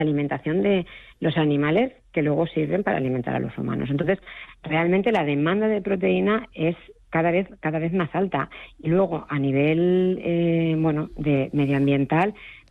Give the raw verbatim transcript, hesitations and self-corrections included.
alimentación de los animales que luego sirven para alimentar a los humanos. Entonces, realmente la demanda de proteína es cada vez cada vez más alta. Y luego, a nivel eh, bueno de medioambiental,